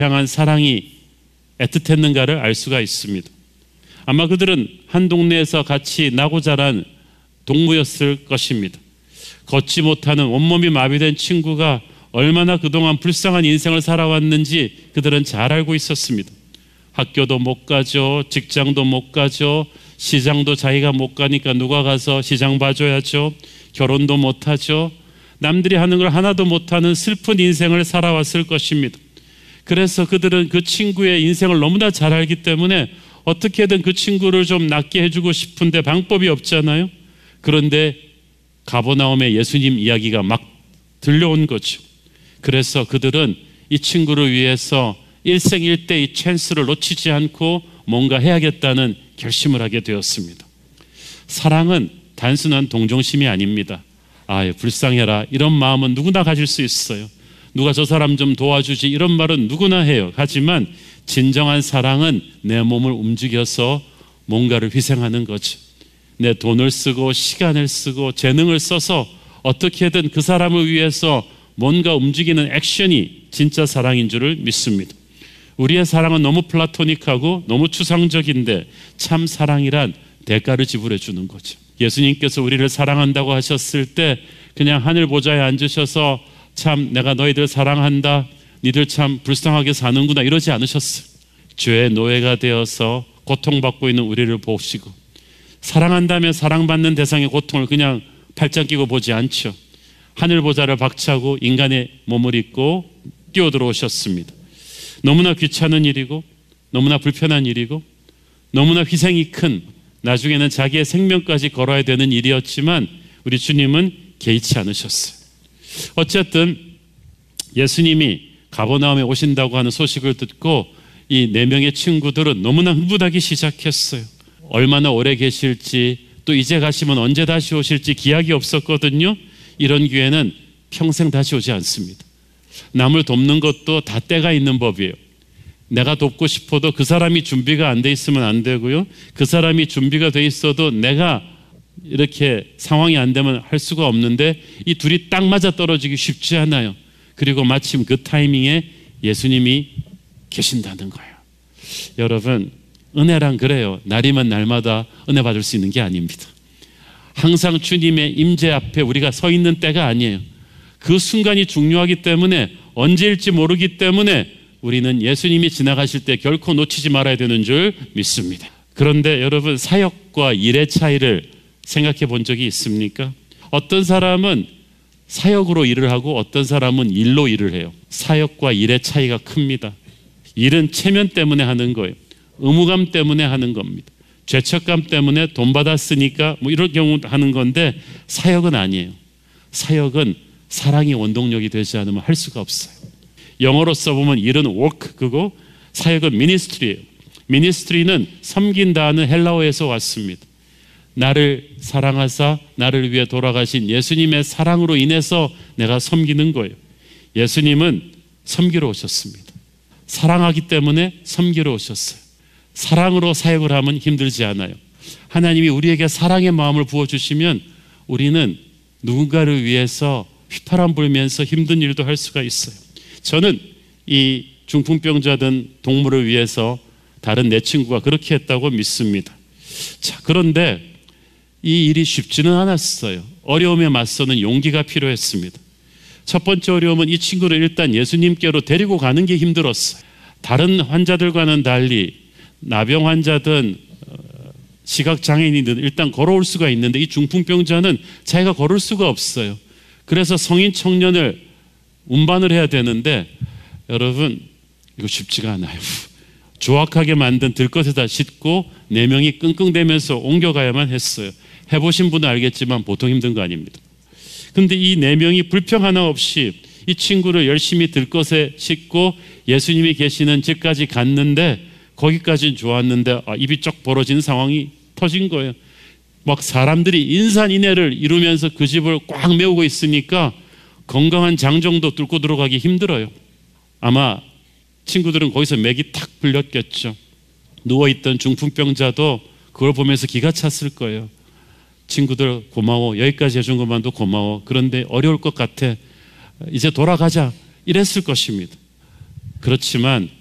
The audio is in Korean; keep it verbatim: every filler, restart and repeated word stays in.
향한 사랑이 애틋했는가를 알 수가 있습니다. 아마 그들은 한 동네에서 같이 나고 자란 동무였을 것입니다. 걷지 못하는 온몸이 마비된 친구가 얼마나 그동안 불쌍한 인생을 살아왔는지 그들은 잘 알고 있었습니다. 학교도 못 가죠. 직장도 못 가죠. 시장도 자기가 못 가니까 누가 가서 시장 봐줘야죠. 결혼도 못 하죠. 남들이 하는 걸 하나도 못하는 슬픈 인생을 살아왔을 것입니다. 그래서 그들은 그 친구의 인생을 너무나 잘 알기 때문에 어떻게든 그 친구를 좀 낫게 해주고 싶은데 방법이 없잖아요. 그런데 가버나움의 예수님 이야기가 막 들려온 거죠. 그래서 그들은 이 친구를 위해서 일생일대의 찬스를 놓치지 않고 뭔가 해야겠다는 결심을 하게 되었습니다. 사랑은 단순한 동정심이 아닙니다. 아, 불쌍해라 이런 마음은 누구나 가질 수 있어요. 누가 저 사람 좀 도와주지 이런 말은 누구나 해요. 하지만 진정한 사랑은 내 몸을 움직여서 뭔가를 희생하는 거죠. 내 돈을 쓰고 시간을 쓰고 재능을 써서 어떻게든 그 사람을 위해서 뭔가 움직이는 액션이 진짜 사랑인 줄을 믿습니다. 우리의 사랑은 너무 플라토닉하고 너무 추상적인데 참 사랑이란 대가를 지불해 주는 거죠. 예수님께서 우리를 사랑한다고 하셨을 때 그냥 하늘 보좌에 앉으셔서 참 내가 너희들 사랑한다, 니들 참 불쌍하게 사는구나 이러지 않으셨어요. 죄의 노예가 되어서 고통받고 있는 우리를 보시고 사랑한다면 사랑받는 대상의 고통을 그냥 팔짱 끼고 보지 않죠. 하늘 보좌를 박차고 인간의 몸을 입고 뛰어들어오셨습니다. 너무나 귀찮은 일이고 너무나 불편한 일이고 너무나 희생이 큰, 나중에는 자기의 생명까지 걸어야 되는 일이었지만 우리 주님은 개의치 않으셨어요. 어쨌든 예수님이 가버나움에 오신다고 하는 소식을 듣고 이 네 명의 친구들은 너무나 흥분하기 시작했어요. 얼마나 오래 계실지, 또 이제 가시면 언제 다시 오실지 기약이 없었거든요. 이런 기회는 평생 다시 오지 않습니다. 남을 돕는 것도 다 때가 있는 법이에요. 내가 돕고 싶어도 그 사람이 준비가 안 돼 있으면 안 되고요. 그 사람이 준비가 돼 있어도 내가 이렇게 상황이 안 되면 할 수가 없는데 이 둘이 딱 맞아 떨어지기 쉽지 않아요. 그리고 마침 그 타이밍에 예수님이 계신다는 거예요. 여러분, 은혜란 그래요. 날이면 날마다 은혜 받을 수 있는 게 아닙니다. 항상 주님의 임재 앞에 우리가 서 있는 때가 아니에요. 그 순간이 중요하기 때문에 언제일지 모르기 때문에 우리는 예수님이 지나가실 때 결코 놓치지 말아야 되는 줄 믿습니다. 그런데 여러분, 사역과 일의 차이를 생각해 본 적이 있습니까? 어떤 사람은 사역으로 일을 하고 어떤 사람은 일로 일을 해요. 사역과 일의 차이가 큽니다. 일은 체면 때문에 하는 거예요. 의무감 때문에 하는 겁니다. 죄책감 때문에 돈 받았으니까 뭐 이런 경우 하는 건데 사역은 아니에요. 사역은 사랑이 원동력이 되지 않으면 할 수가 없어요. 영어로 써보면 일은 work고 사역은 ministry예요. ministry는 섬긴다는 헬라어에서 왔습니다. 나를 사랑하사 나를 위해 돌아가신 예수님의 사랑으로 인해서 내가 섬기는 거예요. 예수님은 섬기러 오셨습니다. 사랑하기 때문에 섬기러 오셨어요. 사랑으로 사역을 하면 힘들지 않아요. 하나님이 우리에게 사랑의 마음을 부어주시면 우리는 누군가를 위해서 휘파람 불면서 힘든 일도 할 수가 있어요. 저는 이 중풍병자든 동물을 위해서 다른 내 친구가 그렇게 했다고 믿습니다. 자, 그런데 이 일이 쉽지는 않았어요. 어려움에 맞서는 용기가 필요했습니다. 첫 번째 어려움은 이 친구를 일단 예수님께로 데리고 가는 게 힘들었어요. 다른 환자들과는 달리 나병 환자든 시각장애인이든 일단 걸어올 수가 있는데 이 중풍병자는 자기가 걸을 수가 없어요. 그래서 성인 청년을 운반을 해야 되는데 여러분, 이거 쉽지가 않아요. 조악하게 만든 들것에다 싣고 네 명이 끙끙대면서 옮겨가야만 했어요. 해보신 분은 알겠지만 보통 힘든 거 아닙니다. 근데 이 네 명이 불평 하나 없이 이 친구를 열심히 들것에 싣고 예수님이 계시는 집까지 갔는데 거기까지는 좋았는데 아, 입이 쩍 벌어지는 상황이 터진 거예요. 막 사람들이 인산인해를 이루면서 그 집을 꽉 메우고 있으니까 건강한 장정도 뚫고 들어가기 힘들어요. 아마 친구들은 거기서 맥이 탁 풀렸겠죠. 누워있던 중풍병자도 그걸 보면서 기가 찼을 거예요. 친구들 고마워, 여기까지 해준 것만도 고마워, 그런데 어려울 것 같아, 이제 돌아가자, 이랬을 것입니다. 그렇지만